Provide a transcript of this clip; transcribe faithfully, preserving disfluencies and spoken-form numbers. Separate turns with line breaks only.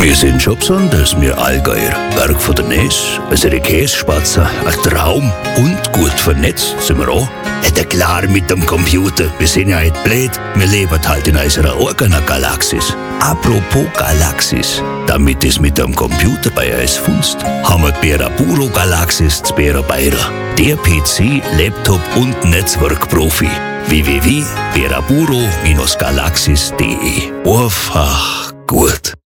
Wir sind schon besonders, wir Allgäuer. Berg von der Ness, unsere Kässpatzen, ein Traum und gut vernetzt sind wir auch. Ja, klar mit dem Computer, wir sind ja nicht blöd, wir leben halt in unserer eigenen Galaxis. Apropos Galaxis, damit es mit dem Computer bei uns funzt, haben wir die Beraburo Galaxis zu Berabeira. Der P C, Laptop und Netzwerkprofi. w w w punkt beraburo Bindestrich galaxis punkt de. Einfach gut.